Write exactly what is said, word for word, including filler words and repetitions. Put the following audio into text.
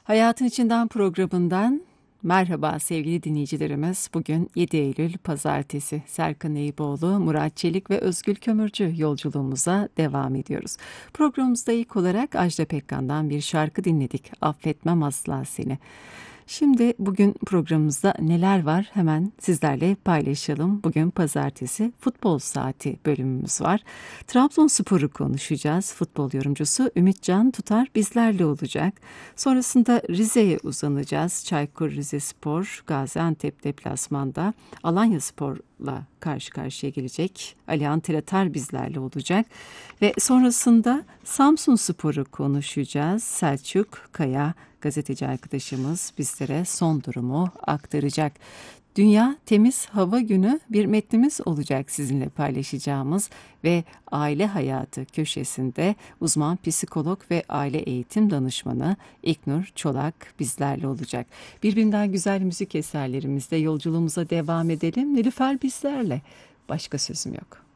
Hayatın İçinden programından merhaba sevgili dinleyicilerimiz. Bugün yedi Eylül Pazartesi. Serkan Eyüboğlu, Murat Çelik ve Özgül Kömürcü yolculuğumuza devam ediyoruz. Programımızda ilk olarak Ajda Pekkan'dan bir şarkı dinledik. Affetmem asla seni. Şimdi bugün programımızda neler var hemen sizlerle paylaşalım. Bugün pazartesi futbol saati bölümümüz var. Trabzonspor'u konuşacağız. Futbol yorumcusu Ümitcan Tutar bizlerle olacak. Sonrasında Rize'ye uzanacağız. Çaykur Rizespor Gaziantep deplasmanda Alanyaspor'la karşı karşıya gelecek. Alihan Tiratar bizlerle olacak. Ve sonrasında Samsunspor'u konuşacağız. Selçuk Kaya gazeteci arkadaşımız bizlere son durumu aktaracak. Dünya Temiz Hava Günü bir metnimiz olacak sizinle paylaşacağımız ve aile hayatı köşesinde uzman psikolog ve aile eğitim danışmanı İknur Çolak bizlerle olacak. Birbirinden güzel müzik eserlerimizle yolculuğumuza devam edelim. Nilüfer bizlerle. Başka sözüm yok.